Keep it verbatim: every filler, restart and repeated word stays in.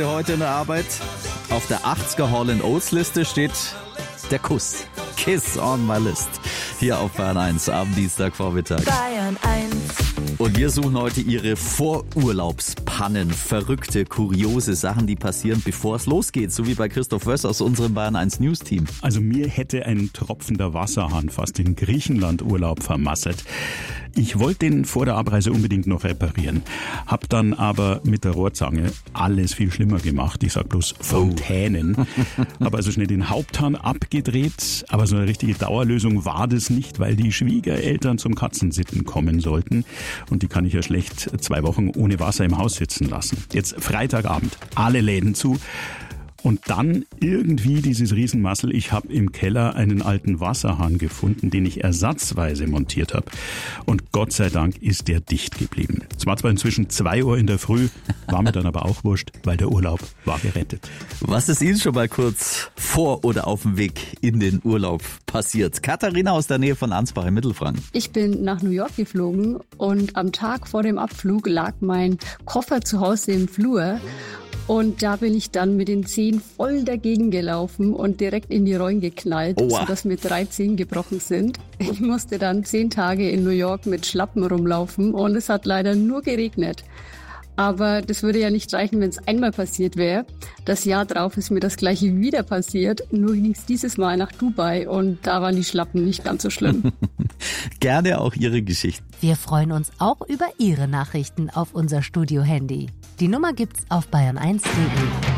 Heute in der Arbeit auf der achtziger Hall and Oates Liste steht der Kuss. Kiss on my list. Hier auf Bayern eins am Dienstagvormittag. Bayern eins. Und wir suchen heute Ihre Vorurlaubspannen. Verrückte, kuriose Sachen, die passieren, bevor es losgeht. So wie bei Christoph Wöss aus unserem Bayern eins News Team. Also mir hätte ein tropfender Wasserhahn fast den Griechenland-Urlaub vermasselt. Ich wollte den vor der Abreise unbedingt noch reparieren. Hab dann aber mit der Rohrzange alles viel schlimmer gemacht. Ich sag bloß Fontänen. Oh. Hab also schnell den Haupthahn abgedreht. Aber so eine richtige Dauerlösung war das nicht, weil die Schwiegereltern zum Katzensitten kommen sollten. Und die kann ich ja schlecht zwei Wochen ohne Wasser im Haus sitzen lassen. Jetzt Freitagabend, alle Läden zu. Und dann irgendwie dieses Riesenmassel. Ich habe im Keller einen alten Wasserhahn gefunden, den ich ersatzweise montiert habe. Und Gott sei Dank ist der dicht geblieben. Es war zwar inzwischen zwei Uhr in der Früh, war mir dann aber auch wurscht, weil der Urlaub war gerettet. Was ist Ihnen schon mal kurz vor oder auf dem Weg in den Urlaub passiert? Katharina aus der Nähe von Ansbach im Mittelfranken. Ich bin nach New York geflogen und am Tag vor dem Abflug lag mein Koffer zu Hause im Flur. Und da bin ich dann mit den Zehen voll dagegen gelaufen und direkt in die Rollen geknallt, Oha. sodass mir drei Zehen gebrochen sind. Ich musste dann zehn Tage in New York mit Schlappen rumlaufen und es hat leider nur geregnet. Aber das würde ja nicht reichen, wenn es einmal passiert wäre. Das Jahr drauf ist mir das Gleiche wieder passiert, nur ging es dieses Mal nach Dubai und da waren die Schlappen nicht ganz so schlimm. Gerne auch Ihre Geschichten. Wir freuen uns auch über Ihre Nachrichten auf unser Studio-Handy. Die Nummer gibt's auf bayern eins punkt de.